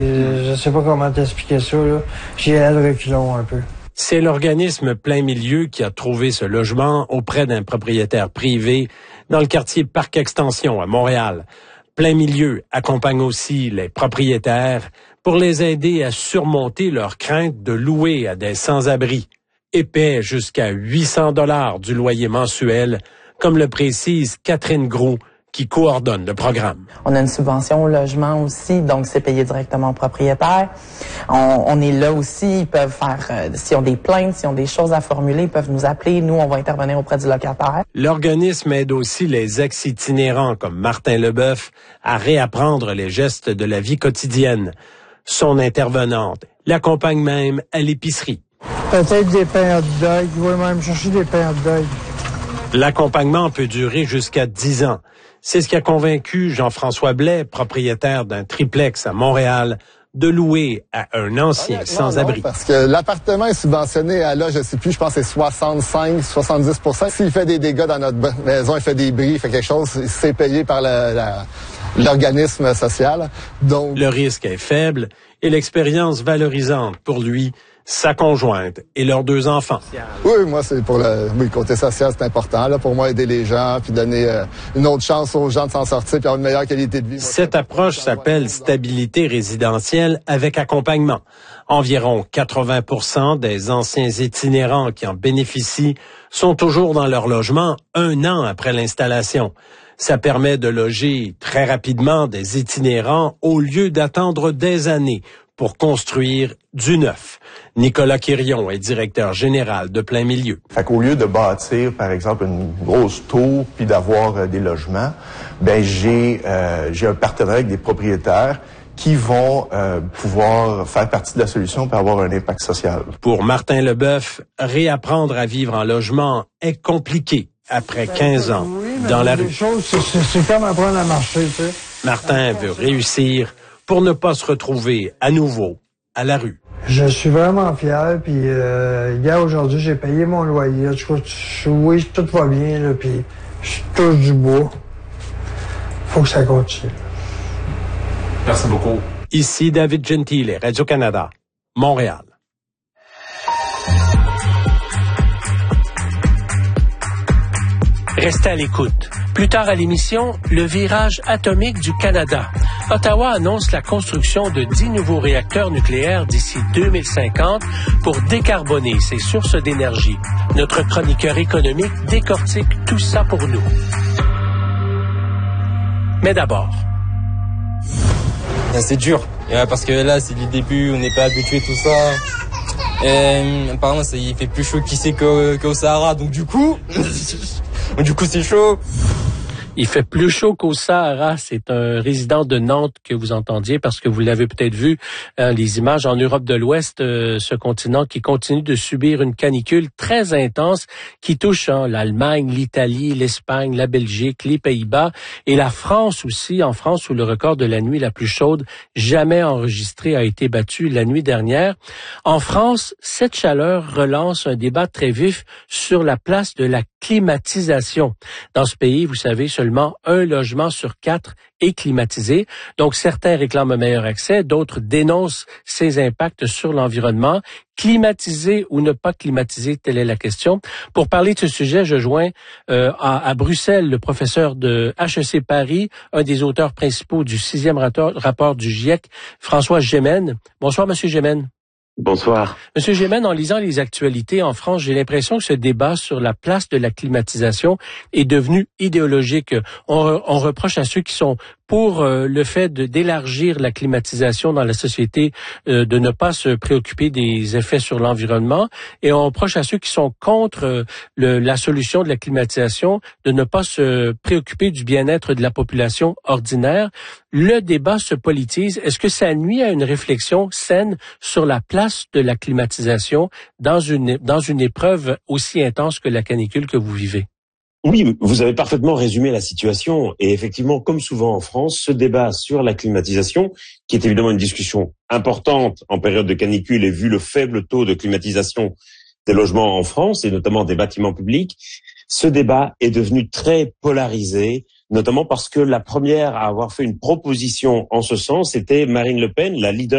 Je sais pas comment t'expliquer ça, là. J'ai le reculon un peu. C'est l'organisme Plein Milieu qui a trouvé ce logement auprès d'un propriétaire privé dans le quartier Parc Extension à Montréal. Plein Milieu accompagne aussi les propriétaires pour les aider à surmonter leur crainte de louer à des sans-abri et paient jusqu'à 800 $ du loyer mensuel, comme le précise Catherine Gros, qui coordonne le programme. On a une subvention au logement aussi, donc c'est payé directement aux propriétaires. On est là aussi, ils peuvent faire, s'ils ont des plaintes, s'ils ont des choses à formuler, ils peuvent nous appeler, nous on va intervenir auprès du locataire. L'organisme aide aussi les ex-itinérants comme Martin Leboeuf à réapprendre les gestes de la vie quotidienne. Son intervenante l'accompagne même à l'épicerie. Peut-être des pains hot dog, oui, même chercher des pains hot dog. L'accompagnement peut durer jusqu'à 10 ans. C'est ce qui a convaincu Jean-François Blais, propriétaire d'un triplex à Montréal, de louer à un ancien sans-abri. Parce que l'appartement est subventionné à là, je sais plus, je pense que c'est 65-70%. S'il fait des dégâts dans notre maison, il fait des bris, il fait quelque chose, c'est payé par l'organisme social. Donc, le risque est faible et l'expérience valorisante pour lui, sa conjointe et leurs 2 enfants. Oui, moi, c'est pour le côté social, c'est important. Là, pour moi, aider les gens, puis donner une autre chance aux gens de s'en sortir, puis avoir une meilleure qualité de vie. Cette approche s'appelle stabilité résidentielle avec accompagnement. Environ 80% des anciens itinérants qui en bénéficient sont toujours dans leur logement 1 an après l'installation. Ça permet de loger très rapidement des itinérants au lieu d'attendre des années pour construire du neuf. Nicolas Quirion est directeur général de Plein Milieu. Fait qu'au lieu de bâtir, par exemple, une grosse tour puis d'avoir des logements, ben j'ai un partenariat avec des propriétaires qui vont pouvoir faire partie de la solution pour avoir un impact social. Pour Martin Leboeuf, réapprendre à vivre en logement est compliqué après 15 ans dans la rue. C'est comme apprendre à marcher, tu sais. Martin veut réussir pour ne pas se retrouver à nouveau à la rue. Je suis vraiment fier, puis hier, aujourd'hui, j'ai payé mon loyer. Oui, tout va bien, là, puis je touche du bois. Faut que ça continue. Merci beaucoup. Ici David Gentile, Radio-Canada, Montréal. Restez à l'écoute. Plus tard à l'émission, le virage atomique du Canada. Ottawa annonce la construction de 10 nouveaux réacteurs nucléaires d'ici 2050 pour décarboner ses sources d'énergie. Notre chroniqueur économique décortique tout ça pour nous. Mais d'abord... C'est dur, parce que là, c'est le début, on n'est pas habitué à tout ça. Et apparemment, il fait plus chaud qu'ici qu'au Sahara, donc du coup, c'est chaud. Il fait plus chaud qu'au Sahara. C'est un résident de Nantes que vous entendiez parce que vous l'avez peut-être vu, les images en Europe de l'Ouest, ce continent qui continue de subir une canicule très intense qui touche l'Allemagne, l'Italie, l'Espagne, la Belgique, les Pays-Bas et la France aussi. En France, où le record de la nuit la plus chaude jamais enregistrée a été battu la nuit dernière. En France, cette chaleur relance un débat très vif sur la place de la climatisation. Dans ce pays, vous savez, seulement 1 logement sur 4 est climatisé. Donc, certains réclament un meilleur accès, d'autres dénoncent ses impacts sur l'environnement. Climatiser ou ne pas climatiser, telle est la question. Pour parler de ce sujet, je joins à Bruxelles le professeur de HEC Paris, un des auteurs principaux du 6e rapport du GIEC, François Gémen. Bonsoir, Monsieur Gémen. Bonsoir. Monsieur Gémen, en lisant les actualités en France, j'ai l'impression que ce débat sur la place de la climatisation est devenu idéologique. On reproche à ceux qui sont pour le fait d'élargir la climatisation dans la société, de ne pas se préoccuper des effets sur l'environnement, et on reproche à ceux qui sont contre la solution de la climatisation de ne pas se préoccuper du bien-être de la population ordinaire. Le débat se politise. Est-ce que ça nuit à une réflexion saine sur la place de la climatisation dans une épreuve aussi intense que la canicule que vous vivez? Oui, vous avez parfaitement résumé la situation. Et effectivement, comme souvent en France, ce débat sur la climatisation, qui est évidemment une discussion importante en période de canicule et vu le faible taux de climatisation des logements en France et notamment des bâtiments publics, ce débat est devenu très polarisé, notamment parce que la première à avoir fait une proposition en ce sens était Marine Le Pen, la leader